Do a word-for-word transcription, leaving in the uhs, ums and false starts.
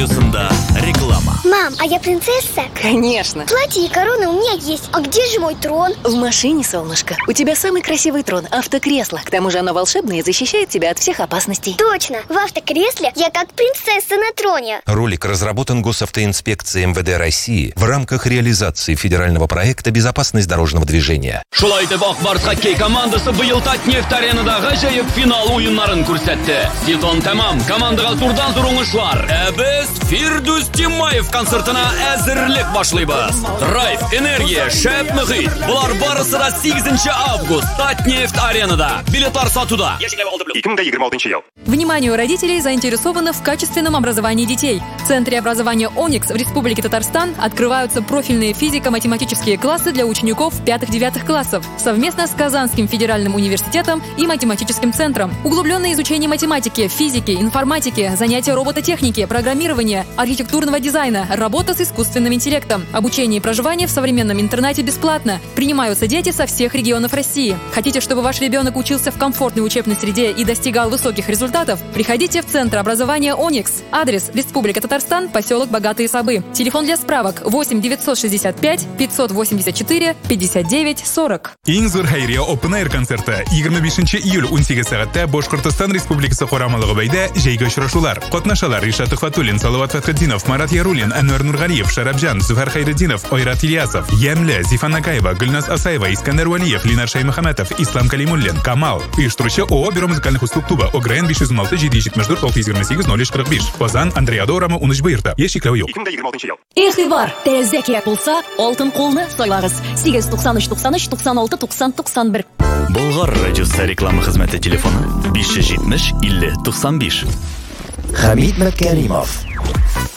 радиосында реклама. Мам, а я принцесса? Конечно. Платье и корона у меня есть. А где же мой трон? В машине, солнышко. У тебя самый красивый трон, автокресло. К тому же оно волшебное и защищает тебя от всех опасностей. Точно, в автокресле я как принцесса на троне. Ролик разработан Госавтоинспекцией эм вэ дэ России в рамках реализации федерального проекта «Безопасность дорожного движения». Шулай итеп Акбарс хоккей командасы быел Татнефть-аренада гаҗәеп финал уеннарын күрсәтте. Сезон тәмам, командага зурдан зур уңышлар. Ә без Фирдус Тимаев концертына әзерлек башлыйбыз. Драйв, энергия, шәп мөхит. Булар барысы да сигезенче август Татнефть-аренада. Билетлар сатуда. ике мең егерме алтынчы ел. Вниманию родителей, заинтересованных в качественном образовании детей. В Центре образования «Оникс» в Республике Татарстан открываются профильные физико-математические классы для учеников пятых-девятых классов совместно с Казанским федеральным университетом и математическим центром. Углубленное изучение математики, физики, информатики, занятия робототехники, программирования, архитектурного дизайна, работа с искусственным интеллектом. Обучение и проживание в современном интернате бесплатно. Принимаются дети со всех регионов России. Хотите, чтобы ваш ребенок учился в комфортной учебной среде и достигал высоких результатов? Приходите в Центр образования «Оникс». Адрес: Республика Татарстан, поселок Богатые Сабы. Телефон для справок: восемь девятьсот шестьдесят пять пятьсот восемьдесят четыре пятьдесят девять сорок. Иң зур Хайрия Open Air концерты егерме бишенче июль он сигез сәгатьтә Башкортстан Республикасы Карамалыгы бәйдә җәйге очрашулар. Катнашалар: Ришат Фатуллин, Салават Фатхетдинов, Марат Яруллин, Әнвәр Нургалиев, Шарабҗан, Зөфәр Хәйретдинов, Айрат Ильясов, Ямле, Зифан Акаева, Гөлназ Асаева, Искәндәр Валиев, Линар Шаймөхәмәтов, Ислам Калимуллин, Камал. Оештыручы ООО «Бюро музыкальных услуг Туба», ОГРН биш йөз уналты җиде йөз җитмеш дүрт алты йөз егерме сигез ноль өч кырык биш. Казан, Андрей Адорама, унөч быйырта. Яшь чикләү юк. ике мең егерме алтынчы ел. Игътибар! Тәрәзә кирәк булса, алтын кулны сайлагыз. сигез туксан өч туксан өч туксан алты туксан туксан бер. Болгар радиосы реклама хезмәте телефоны биш йөз җитмеш илле туксан биш. Хамид Мәткәримов